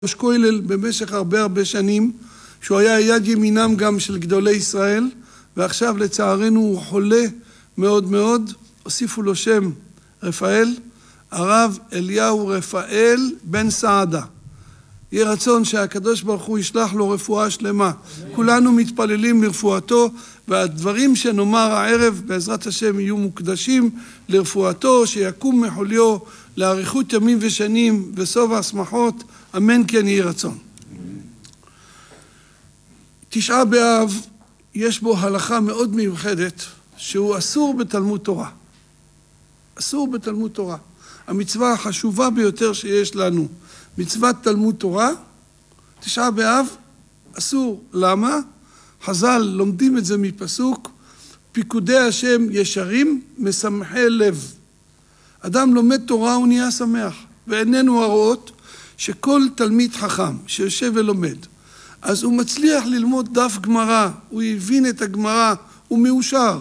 ראש כולל במשך הרבה שנים, שהוא היה יד ימינם גם של גדולי ישראל, ועכשיו לצערנו הוא חולה מאוד מאוד. הוסיפו לו שם רפאל, הרב אליהו רפאל בן סעדה. יהיה רצון שהקדוש ברוך הוא ישלח לו רפואה שלמה. כולנו מתפללים לרפואתו, והדברים שנאמר הערב בעזרת השם יהיו מוקדשים לרפואתו, שיקום מחוליו לאריכות ימים ושנים וסוף השמחות, אמן כן יהי רצון. תשעה באב יש בו הלכה מאוד מיוחדת, שהוא אסור בתלמוד תורה. אסור בתלמוד תורה. המצווה החשובה ביותר שיש לנו, מצוות תלמוד תורה, תשעה באב אסור. למה? חז"ל לומדים את זה מפסוק, פיקודי השם ישרים משמחי לב. אדם לומד תורה הוא נהיה שמח, ועינינו הרואות שכל תלמיד חכם שיושב ולומד, אז הוא מצליח ללמוד דף גמרא, הוא הבין את הגמרא, הוא מאושר.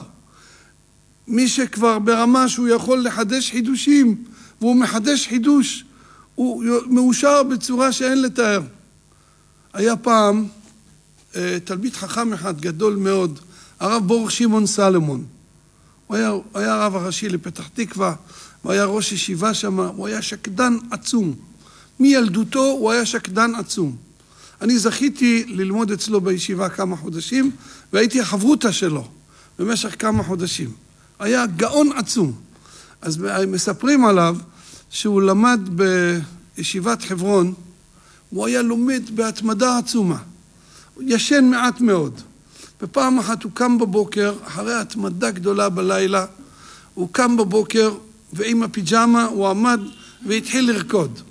מי שכבר ברמה שהוא יכול לחדש חידושים, והוא מחדש חידוש, הוא מאושר בצורה שאין לתאר. היה פעם תלמיד חכם אחד גדול מאוד, הרב ברוך שמעון סלומון. הוא היה הרב הראשי לפתח תקווה, הוא היה ראש ישיבה שם, הוא היה שקדן עצום. מילדותו הוא היה שקדן עצום. אני זכיתי ללמוד אצלו בישיבה כמה חודשים, והייתי החברותה שלו במשך כמה חודשים. היה גאון עצום. אז מספרים עליו שהוא למד בישיבת חברון, הוא היה לומד בהתמדה עצומה. הוא ישן מעט מאוד. ופעם אחת הוא קם בבוקר, אחרי התמדה גדולה בלילה, הוא קם בבוקר ועם הפיג'מה הוא עמד והתחיל לרקוד.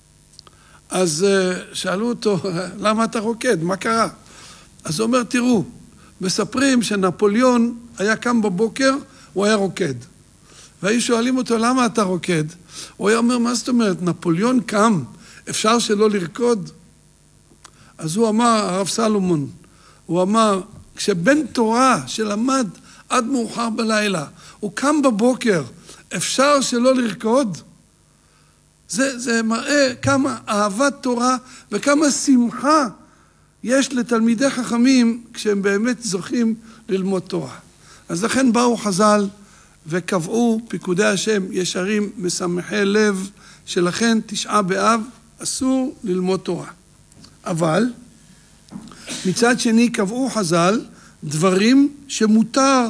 אז שאלו אותו, למה אתה רוקד? מה קרה? אז הוא אומר, תראו, מספרים שנפוליאון היה קם בבוקר, הוא היה רוקד. והיו שואלים אותו, למה אתה רוקד? הוא היה אומר, מה זאת אומרת? נפוליאון קם, אפשר שלא לרקוד? אז הוא אמר, הרב סלומון, הוא אמר, כשבן תורה שלמד עד מאוחר בלילה, הוא קם בבוקר, אפשר שלא לרקוד? זה מראה כמה אהבת תורה וכמה שמחה יש לתלמידי חכמים כשהם באמת זוכים ללמוד תורה. אז לכן באו חז"ל וקבעו פיקודי השם ישרים משמחי לב, שלכן תשעה באב אסור ללמוד תורה. אבל מצד שני קבעו חז"ל דברים שמותר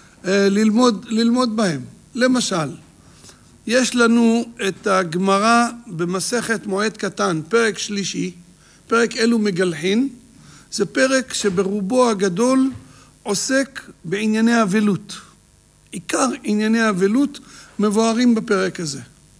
ללמוד בהם. למשל, יש לנו את הגמרא במסכת מועד קטן, פרק שלישי, פרק אלו מגלחין. זה פרק שברובו הגדול עוסק בענייני אבלות. עיקר ענייני אבלות מבוארים בפרק הזה.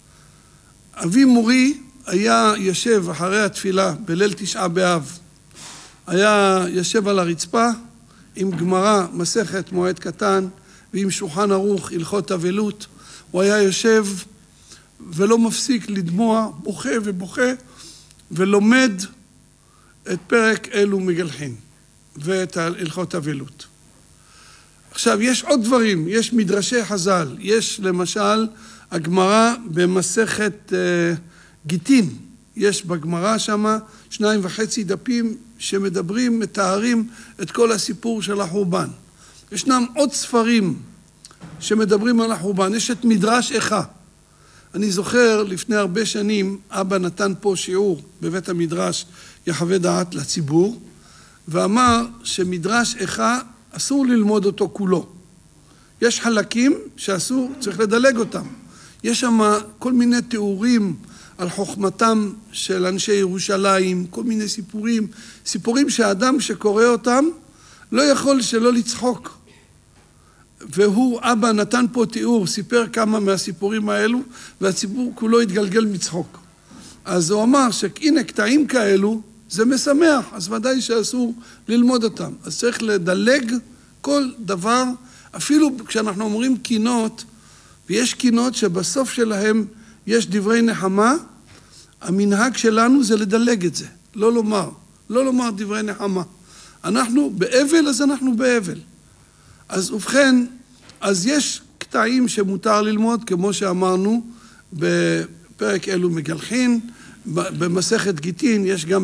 אבי מורי היה יושב אחרי התפילה בליל תשעה באב. היה יושב על הרצפה עם גמרא מסכת מועד קטן ועם שולחן ערוך הלכות אבלות. הוא היה יושב ולא מפסיק לדמוע, בוכה ובוכה, ולומד את פרק אלו מגלחין ואת הלכות אבלות. עכשיו, יש עוד דברים, יש מדרשי חז"ל, יש למשל הגמרא במסכת גיטין, יש בגמרא שמה 2.5 דפים שמדברים, מתארים את כל הסיפור של החורבן. ישנם עוד ספרים שמדברים על החורבן, יש את מדרש איכה. אני זוכר לפני הרבה שנים, אבא נתן פה שיעור בבית המדרש יחווה דעת לציבור, ואמר שמדרש איכה אסור ללמוד אותו כולו. יש חלקים שאסור, צריך לדלג אותם. יש שם כל מיני תיאורים על חוכמתם של אנשי ירושלים, כל מיני סיפורים שהאדם שקורא אותם לא יכול שלא לצחוק. והוא, אבא נתן פה תיאור, סיפר כמה מהסיפורים האלו, והציבור כולו התגלגל מצחוק. אז הוא אמר שהנה קטעים כאלו, זה משמח, אז ודאי שאסור ללמוד אותם. אז צריך לדלג כל דבר, אפילו כשאנחנו אומרים קינות, ויש קינות שבסוף שלהם יש דברי נחמה, המנהג שלנו זה לדלג את זה, לא לומר דברי נחמה. אנחנו באבל, אז אנחנו באבל. אז ובכן, אז יש קטעים שמותר ללמוד, כמו שאמרנו, בפרק אלו מגלחין, במסכת גיטין יש גם